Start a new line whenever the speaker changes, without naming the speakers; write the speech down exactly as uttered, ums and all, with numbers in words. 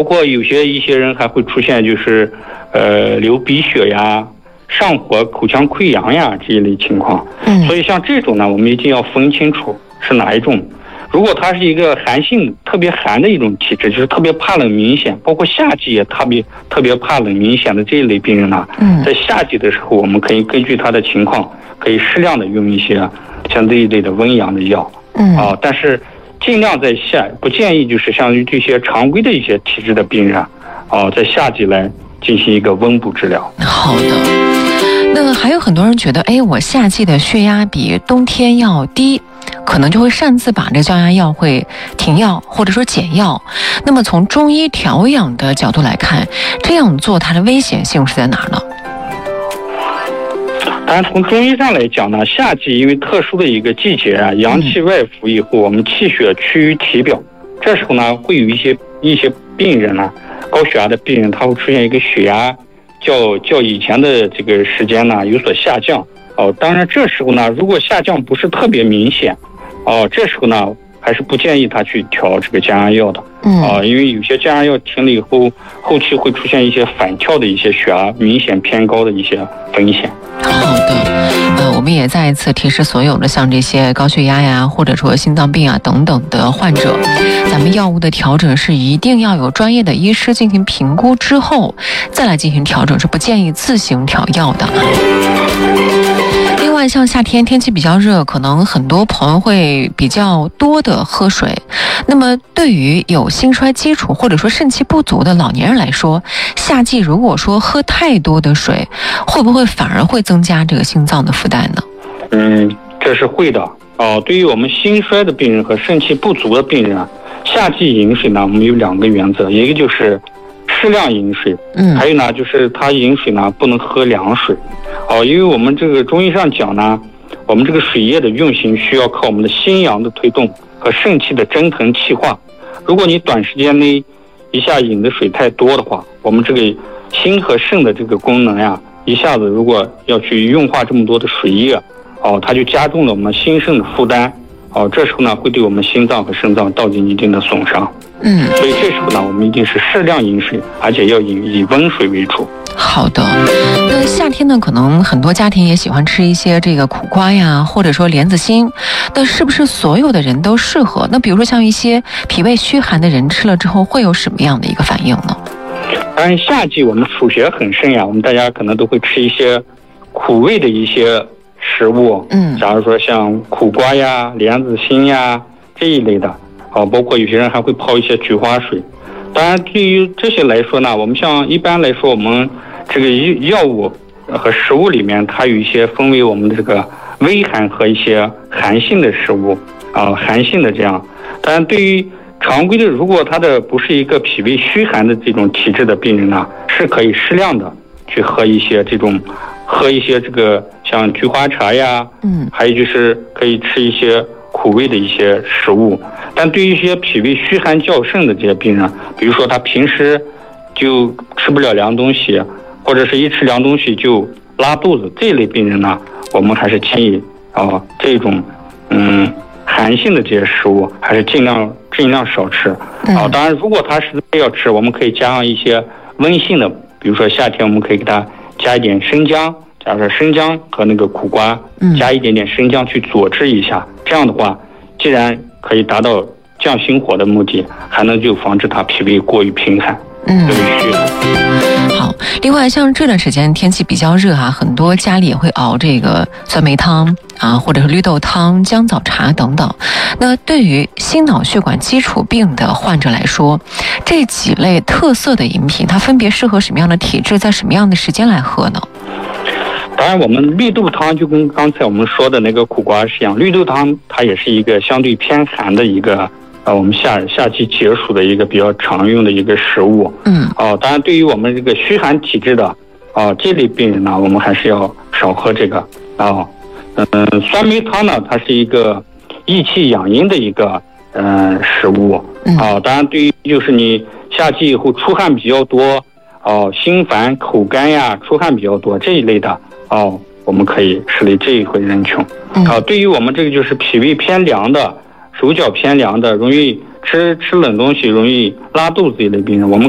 包括有些一些人还会出现就是呃流鼻血呀、上火、口腔溃疡呀这一类情况。
嗯，
所以像这种呢，我们一定要分清楚是哪一种。如果它是一个寒性特别寒的一种体质，就是特别怕冷明显，包括夏季也特别特别怕冷明显的这一类病人呢，
嗯，
在夏季的时候，我们可以根据他的情况，可以适量的用一些像这一类的温阳的药。
嗯，
啊，但是尽量在夏，不建议就是像于这些常规的一些体质的病人，啊，在夏季来进行一个温补治疗。
好的。那还有很多人觉得，哎，我夏季的血压比冬天要低，可能就会擅自把这个降压药会停药或者说减药。那么从中医调养的角度来看，这样做它的危险性是在哪儿呢？
当然，从中医上来讲呢，夏季因为特殊的一个季节啊，阳气外伏以后，我们气血趋于体表，这时候呢，会有一些一些病人呢，高血压的病人，他会出现一个血压较较以前的这个时间呢有所下降。哦，当然这时候呢，如果下降不是特别明显，哦，这时候呢，还是不建议他去调这个降压药的。
嗯，
啊，因为有些降压药停了以后，后期会出现一些反跳的一些血压明显偏高的一些风险。
好的，呃，我们也再一次提示所有的像这些高血压呀，或者说心脏病啊等等的患者，咱们药物的调整是一定要有专业的医师进行评估之后再来进行调整，是不建议自行调药的。另外，像夏天天气比较热，可能很多朋友会比较多的喝水。那么，对于有心衰基础或者说肾气不足的老年人来说，夏季如果说喝太多的水，会不会反而会增加这个心脏的负担呢？
嗯，这是会的。哦，对于我们心衰的病人和肾气不足的病人啊，夏季饮水呢，我们有两个原则，一个就是适量饮水，
嗯，
还有呢就是他饮水呢不能喝凉水。哦，因为我们这个中医上讲呢，我们这个水液的运行需要靠我们的心阳的推动和肾气的蒸腾气化。如果你短时间内一下饮的水太多的话，我们这个心和肾的这个功能呀，一下子如果要去运化这么多的水液，哦，它就加重了我们心肾的负担。哦，这时候呢会对我们心脏和肾脏造成一定的损伤。
嗯，
所以这时候呢，我们一定是适量饮水，而且要以以温水为主。
好的，那夏天呢，可能很多家庭也喜欢吃一些这个苦瓜呀，或者说莲子心，那是不是所有的人都适合？那比如说像一些脾胃虚寒的人吃了之后会有什么样的一个反应呢？
当然，夏季我们暑邪很盛呀，我们大家可能都会吃一些苦味的一些食物，
嗯，
假如说像苦瓜呀、莲子心呀这一类的，啊，包括有些人还会泡一些菊花水。当然，对于这些来说呢，我们像一般来说，我们这个药物和食物里面，它有一些分为我们的这个微寒和一些寒性的食物啊，寒性的这样。当然，对于常规的，如果他的不是一个脾胃虚寒的这种体质的病人呢，是可以适量的去喝一些这种，喝一些这个像菊花茶呀，
嗯，
还有就是可以吃一些苦味的一些食物。但对于一些脾胃虚寒较盛的这些病人，比如说他平时就吃不了凉东西，或者是一吃凉东西就拉肚子，这类病人呢，我们还是建议啊、呃、这种嗯寒性的这些食物还是尽量尽量少吃啊、呃。当然，如果他实在要吃，我们可以加上一些温性的，比如说夏天我们可以给他加一点生姜，假如说生姜和那个苦瓜，加一点点生姜去佐制一下，这样的话，既然可以达到降心火的目的，还能就防止他脾胃过于贫寒。
嗯，
虚的。
好，另外像这段时间天气比较热啊，很多家里也会熬这个酸梅汤啊，或者是绿豆汤、姜枣茶等等。那对于心脑血管基础病的患者来说，这几类特色的饮品，它分别适合什么样的体质，在什么样的时间来喝呢？
当然，我们绿豆汤就跟刚才我们说的那个苦瓜是一样，绿豆汤它也是一个相对偏寒的一个。呃，我们夏夏季解暑的一个比较常用的一个食物。
嗯。
哦、呃，当然，对于我们这个虚寒体质的啊、呃、这类病人呢，我们还是要少喝这个啊。嗯、呃，酸梅汤呢，它是一个益气养阴的一个嗯、呃、食物。
嗯。
啊、呃，当然，对于就是你夏季以后出汗比较多，哦、呃，心烦口干呀，出汗比较多这一类的哦、呃，我们可以适类这一回人群。
嗯。
啊、呃，对于我们这个就是脾胃偏凉的。手脚偏凉的，容易吃吃冷东西，容易拉肚子一类病人，我们